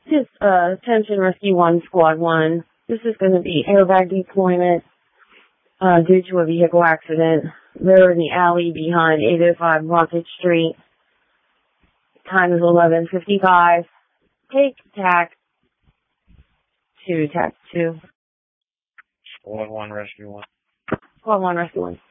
Just, attention Rescue 1, Squad 1. This is going to be airbag deployment, due to a vehicle accident. They're in the alley behind 805 Market Street. Time is 11:55. Take TAC to TAC 2. Squad 1, Rescue 1. Squad 1, Rescue 1.